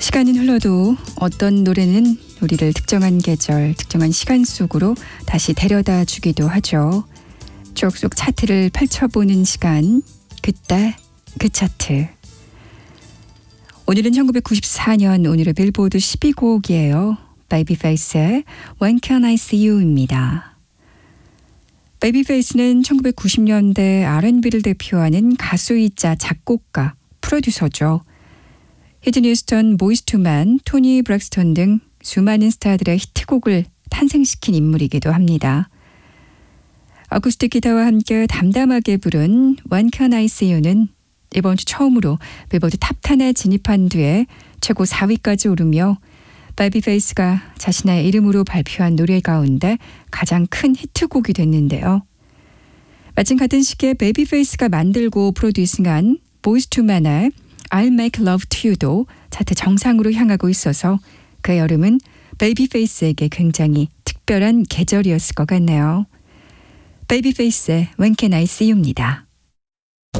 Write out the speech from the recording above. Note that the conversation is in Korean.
시간은 흘러도 어떤 노래는 우리를 특정한 계절, 특정한 시간 속으로 다시 데려다 주기도 하죠. 추억 속 차트를 펼쳐보는 시간, 그때 그 차트. 오늘은 1994년 오늘의 빌보드 12곡이에요. 베이비페이스의 When Can I See You입니다. 베이비페이스는 1990년대 R&B를 대표하는 가수이자 작곡가, 프로듀서죠. 히트니 휴스턴, 보이즈 투 맨, 토니 브렉스턴 등 수많은 스타들의 히트곡을 탄생시킨 인물이기도 합니다. 어쿠스틱 기타와 함께 담담하게 부른 When Can I See You는 이번 주 처음으로 빌보드 탑10에 진입한 뒤에 최고 4위까지 오르며 베이비페이스가 자신의 이름으로 발표한 노래 가운데 가장 큰 히트곡이 됐는데요. 마침 같은 시기에 베이비페이스가 만들고 프로듀싱한 보이즈 투 맨의 I'll Make Love to You도 차트 정상으로 향하고 있어서 그 여름은 베이비페이스에게 굉장히 특별한 계절이었을 것 같네요. 베이비페이스의 When Can I See You입니다.